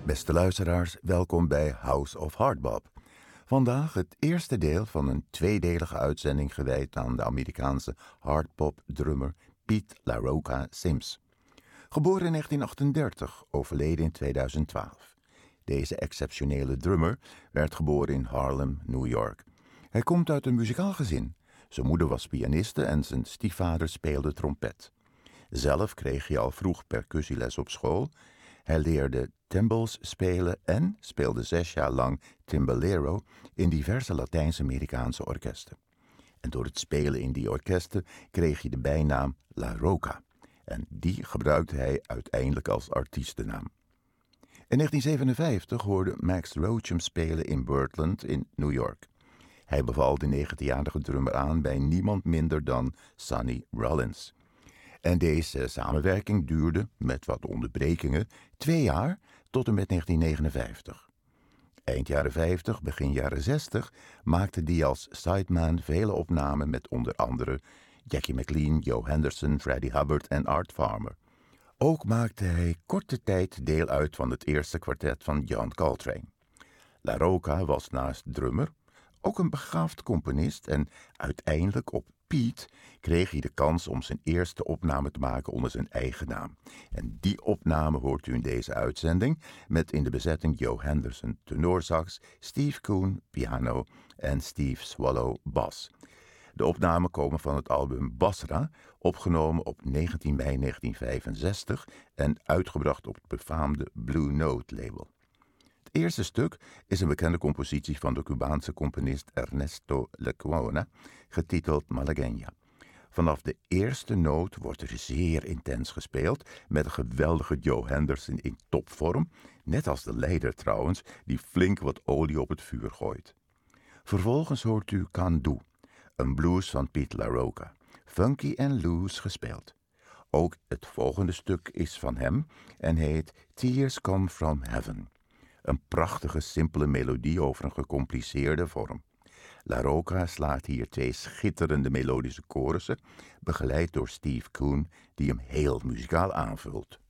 Beste luisteraars, welkom bij House of Hardbop. Vandaag het eerste deel van een tweedelige uitzending gewijd aan de Amerikaanse hardpop-drummer Pete LaRocca Sims. Geboren in 1938, overleden in 2012. Deze exceptionele drummer werd geboren in Harlem, New York. Hij komt uit een muzikaal gezin. Zijn moeder was pianiste en zijn stiefvader speelde trompet. Zelf kreeg hij al vroeg percussieles op school. Hij leerde timbales spelen en speelde 6 jaar lang timbalero in diverse Latijns-Amerikaanse orkesten. En door het spelen in die orkesten kreeg hij de bijnaam LaRocca. En die gebruikte hij uiteindelijk als artiestennaam. In 1957 hoorde Max Roach hem spelen in Birdland in New York. Hij beval de 19-jarige drummer aan bij niemand minder dan Sonny Rollins. En deze samenwerking duurde, met wat onderbrekingen, 2 jaar tot en met 1959. Eind jaren 50, begin jaren 60 maakte hij als sideman vele opnamen met onder andere Jackie McLean, Joe Henderson, Freddie Hubbard en Art Farmer. Ook maakte hij korte tijd deel uit van het eerste kwartet van John Coltrane. LaRocca was naast drummer ook een begaafd componist en uiteindelijk op Pete kreeg hij de kans om zijn eerste opname te maken onder zijn eigen naam. En die opname hoort u in deze uitzending met in de bezetting Joe Henderson tenorsax, Steve Coon piano en Steve Swallow bas. De opnamen komen van het album Basra, opgenomen op 19 mei 1965 en uitgebracht op het befaamde Blue Note label. Het eerste stuk is een bekende compositie van de Cubaanse componist Ernesto Lecuona, getiteld Malagueña. Vanaf de eerste noot wordt er zeer intens gespeeld, met een geweldige Joe Henderson in topvorm, net als de leider trouwens, die flink wat olie op het vuur gooit. Vervolgens hoort u Can Do, een blues van Pete LaRocca, funky en loose gespeeld. Ook het volgende stuk is van hem en heet Tears Come From Heaven. Een prachtige, simpele melodie over een gecompliceerde vorm. LaRocca slaat hier 2 schitterende melodische chorussen, begeleid door Steve Coon, die hem heel muzikaal aanvult.